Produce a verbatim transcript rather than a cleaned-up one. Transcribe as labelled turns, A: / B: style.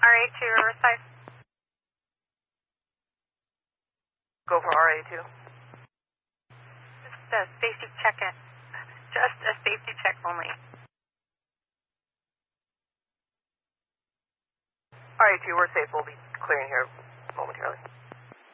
A: R A two, Riverside.
B: Go for R A two.
A: Just a safety check in. Just a safety check only.
B: R A two, we're safe. We'll be clearing here momentarily.